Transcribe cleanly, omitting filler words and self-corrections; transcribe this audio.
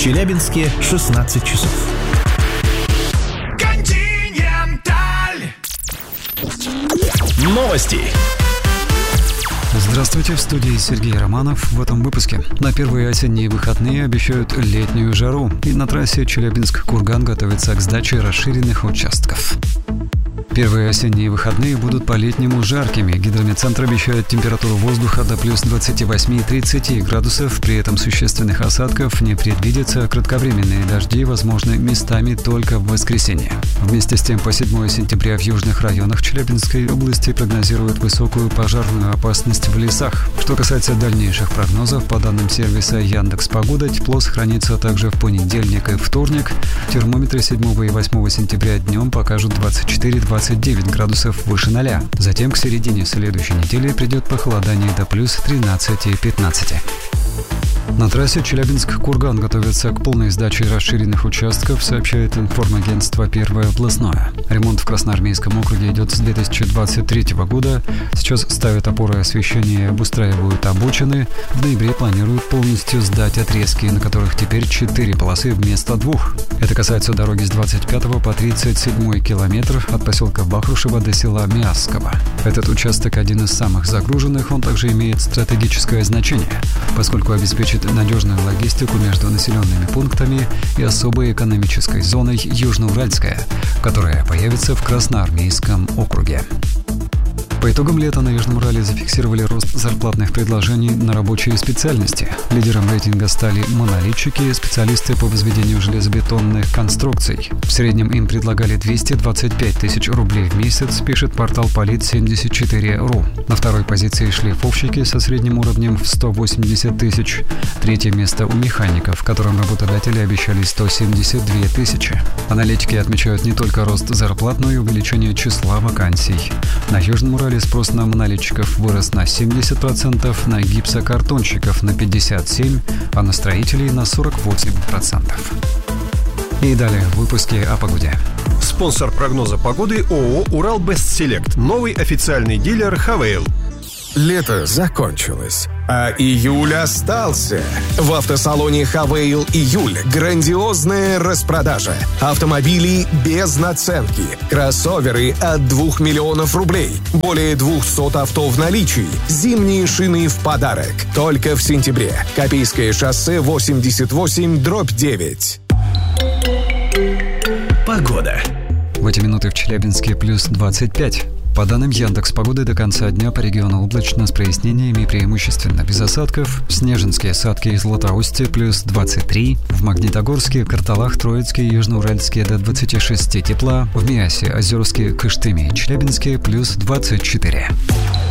Челябинске 16 часов. Континенталь. Новости. Здравствуйте, в студии Сергей Романов. В этом выпуске. На первые осенние выходные обещают летнюю жару. И на трассе Челябинск-Курган готовится к сдаче расширенных участков. Первые осенние выходные будут по-летнему жаркими. Гидрометцентр обещает температуру воздуха до плюс 28-30 градусов. При этом существенных осадков не предвидится. Кратковременные дожди возможны местами только в воскресенье. Вместе с тем, по 7 сентября в южных районах Челябинской области прогнозируют высокую пожарную опасность в лесах. Что касается дальнейших прогнозов, по данным сервиса Яндекс.Погода, тепло сохранится также в понедельник и вторник. Термометры 7 и 8 сентября днем покажут 24-29 градусов выше 0. Затем к середине следующей недели придет похолодание до плюс 13-15. На трассе Челябинск-Курган готовится к полной сдаче расширенных участков, сообщает информагентство «Первое областное». Ремонт в Красноармейском округе идет с 2023 года. Сейчас ставят опоры освещения, обустраивают обочины. В ноябре планируют полностью сдать отрезки, на которых теперь 4 полосы вместо 2. Это касается дороги с 25 по 37 километр от поселка Бахрушево до села Мясково. Этот участок один из самых загруженных, он также имеет стратегическое значение, поскольку обеспечит надежную логистику между населенными пунктами и особой экономической зоной Южноуральская, которая появится в Красноармейском округе. По итогам лета на Южном Урале зафиксировали рост зарплатных предложений на рабочие специальности. Лидером рейтинга стали монолитчики, специалисты по возведению железобетонных конструкций. В среднем им предлагали 225 тысяч рублей в месяц, пишет портал Polit74.ru. На второй позиции шлифовщики со средним уровнем в 180 тысяч. Третье место у механиков, которым работодатели обещали 172 тысячи. Аналитики отмечают не только рост зарплат, но и увеличение числа вакансий. На Южном Урале спрос на монолитчиков вырос на 70%, на гипсокартонщиков на 57%, а на строителей на 48%. И далее в выпуске о погоде. Спонсор прогноза погоды ООО «Урал-Бестселект». Новый официальный дилер «Хавейл». Лето закончилось, а июль остался. В автосалоне «Хавейл» июль. Грандиозная распродажа. Автомобили без наценки. Кроссоверы от 2 миллионов рублей. Более 200 авто в наличии. Зимние шины в подарок. Только в сентябре. Копейское шоссе 88/9. Погода. В эти минуты в Челябинске плюс 25. По данным Яндекс.Погоды, до конца дня по региону облачно с прояснениями, преимущественно без осадков. Снежинские, Садки и Златоусте плюс 23. В Магнитогорске, Карталах, Троицке и Южноуральске до 26 тепла. В Миасе, Озерске, Кыштыме и Челябинске плюс 24.